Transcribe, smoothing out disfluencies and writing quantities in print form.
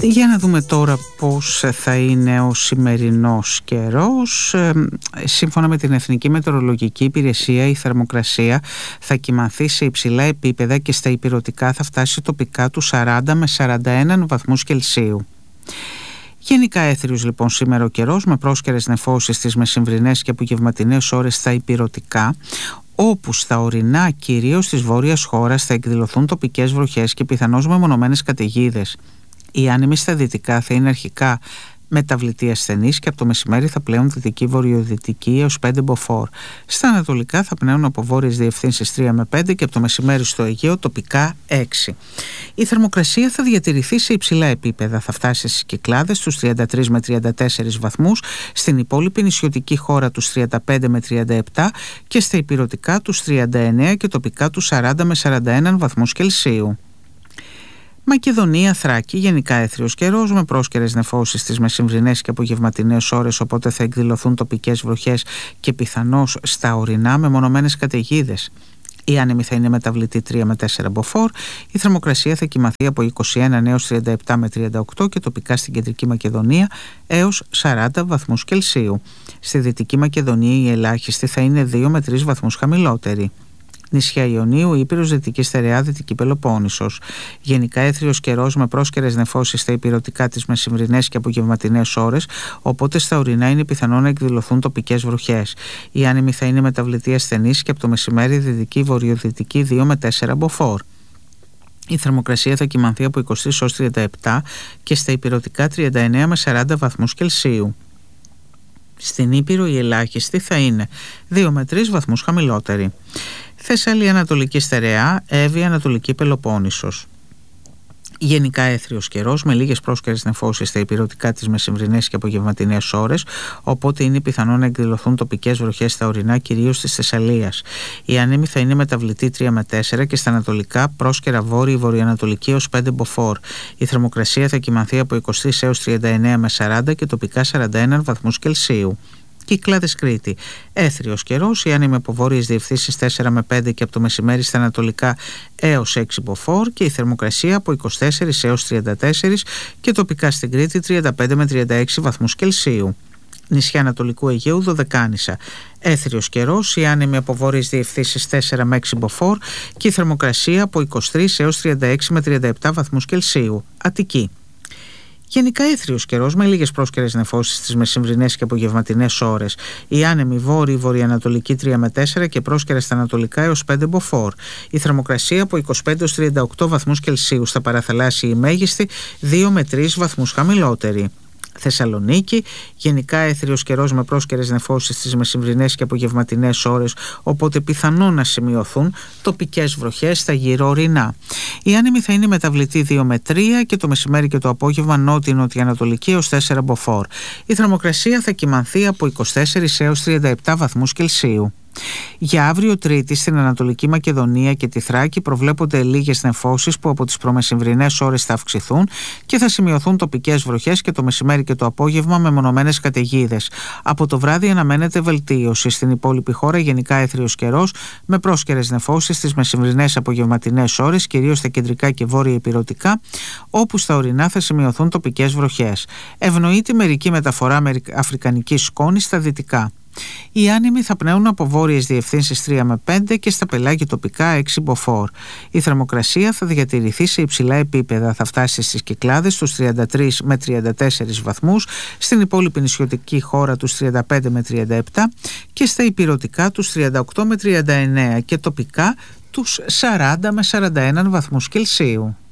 Για να δούμε τώρα πώς θα είναι ο σημερινός καιρός. Σύμφωνα με την Εθνική Μετεωρολογική Υπηρεσία, η θερμοκρασία θα κυμανθεί σε υψηλά επίπεδα και στα ηπειρωτικά θα φτάσει τοπικά του 40 με 41 βαθμούς Κελσίου. Γενικά έθριος λοιπόν σήμερα ο καιρός, με πρόσκαιρες νεφώσεις στις μεσημβρινές και απογευματινές ώρες στα ηπειρωτικά, όπου στα ορεινά κυρίως της βόρειας χώρας θα εκδηλωθούν τοπικές βροχές και πιθανώς μεμονωμένες καταιγίδες. Οι άνεμοι στα δυτικά θα είναι αρχικά μεταβλητή ασθενής και από το μεσημέρι θα πλέουν δυτική βορειοδυτική έως 5 μποφόρ. Στα ανατολικά θα πνέουν από βόρειες διευθύνσεις 3 με 5 και από το μεσημέρι στο Αιγαίο τοπικά 6. Η θερμοκρασία θα διατηρηθεί σε υψηλά επίπεδα, θα φτάσει στις Κυκλάδες τους 33 με 34 βαθμούς, στην υπόλοιπη νησιωτική χώρα τους 35 με 37 και στα ηπειρωτικά τους 39 και τοπικά τους 40 με 41 βαθμούς Κελσίου. Μακεδονία, Θράκη, γενικά έθριος καιρός με πρόσκαιρες νεφώσεις στις μεσημβρινές και απογευματινές ώρες, οπότε θα εκδηλωθούν τοπικές βροχές και πιθανώς στα ορεινά μεμονωμένες καταιγίδες. Η άνεμη θα είναι μεταβλητή 3 με 4 μποφόρ, η θερμοκρασία θα κυμανθεί από 21 έως 37 με 38 και τοπικά στην Κεντρική Μακεδονία έως 40 βαθμούς Κελσίου. Στη Δυτική Μακεδονία η ελάχιστη θα είναι 2 με 3 βαθμούς χαμηλότερη. Νησιά Ιωνίου, Ήπειρος, Δυτική Στερεά, Δυτική Πελοπόννησος. Γενικά έθριος καιρός με πρόσκαιρες νεφώσεις στα ηπειρωτικά τις μεσημβρινές και απογευματινές ώρες, οπότε στα ορεινά είναι πιθανό να εκδηλωθούν τοπικές βροχές. Η άνεμη θα είναι μεταβλητή ασθενής και από το μεσημέρι δυτική βορειοδυτική 2 με 4 μποφόρ. Η θερμοκρασία θα κυμανθεί από 23 έως 37 και στα ηπειρωτικά 39 με 40 βαθμούς Κελσίου. Στην Ήπειρο η ελάχιστη θα είναι 2 με 3 βαθμούς χαμηλότερη. Θεσσαλία, Ανατολική Στερεά, Εύβοια, Ανατολική Πελοπόννησος. Γενικά έθριος καιρός με λίγες πρόσκαιρες νεφώσεις στα ηπειρωτικά τις μεσημβρινές και απογευματινές ώρες, οπότε είναι πιθανό να εκδηλωθούν τοπικές βροχές στα ορεινά κυρίως της Θεσσαλίας. Η άνεμη θα είναι μεταβλητή 3 με 4 και στα ανατολικά πρόσκαιρα βόρειο-βορειοανατολική έως 5 μποφόρ. Η θερμοκρασία θα κυμανθεί από 23 έως 39 με 40 και τοπικά 41 βαθμούς Κελσίου. Κυκλάδες, Κρήτη. Έθριος καιρός, η άνεμη από βόρειες διευθύνσεις 4 με 5 και από το μεσημέρι στα ανατολικά έως 6 μποφόρ και η θερμοκρασία από 24 έως 34 και τοπικά στην Κρήτη 35 με 36 βαθμούς Κελσίου. Νησιά Ανατολικού Αιγαίου, Δωδεκάνησα. Έθριος καιρός, η άνεμη από βόρειες διευθύνσεις 4 με 6 μποφόρ και η θερμοκρασία από 23 έως 36 με 37 βαθμούς Κελσίου. Αττική. Γενικά έθριος καιρός με λίγες πρόσκαιρες νεφώσεις στις μεσημβρινές και απογευματινές ώρες. Η άνεμη βόρειο-βορειοανατολική 3 με 4 και πρόσκαιρες στα ανατολικά έως 5 μποφόρ. Η θερμοκρασία από 25 έως 38 βαθμούς Κελσίου. Στα παραθαλάσσια η μέγιστη 2 με 3 βαθμούς χαμηλότερη. Θεσσαλονίκη, γενικά έθριος καιρός με πρόσκαιρες νεφώσεις στις μεσημβρινές και απογευματινές ώρες, οπότε πιθανόν να σημειωθούν τοπικές βροχές στα γύρω ορεινά. Η άνεμη θα είναι μεταβλητή 2 με 3 και το μεσημέρι και το απόγευμα νότιο-νοτιοανατολική έως 4 μποφόρ. Η θερμοκρασία θα κυμανθεί από 24 έως 37 βαθμούς Κελσίου. Για αύριο Τρίτη στην Ανατολική Μακεδονία και τη Θράκη προβλέπονται λίγες νεφώσεις που από τις προμεσημβρινές ώρες θα αυξηθούν και θα σημειωθούν τοπικές βροχές και το μεσημέρι και το απόγευμα με μονομένες καταιγίδες. Από το βράδυ αναμένεται βελτίωση. Στην υπόλοιπη χώρα γενικά έθριος καιρός με πρόσκαιρες νεφώσεις στις μεσημβρινές απογευματινές ώρες, κυρίως στα κεντρικά και βόρεια ηπειρωτικά, όπου στα ορεινά θα σημειωθούν τοπικές βροχές. Ευνοείται μερική μεταφορά αφρικανικής σκόνης στα δυτικά. Οι άνεμοι θα πνέουν από βόρειες διευθύνσεις 3 με 5 και στα πελάγια τοπικά 6 μποφόρ. Η θερμοκρασία θα διατηρηθεί σε υψηλά επίπεδα, θα φτάσει στις Κυκλάδες τους 33 με 34 βαθμούς, στην υπόλοιπη νησιωτική χώρα τους 35 με 37 και στα ηπειρωτικά τους 38 με 39 και τοπικά τους 40 με 41 βαθμούς Κελσίου.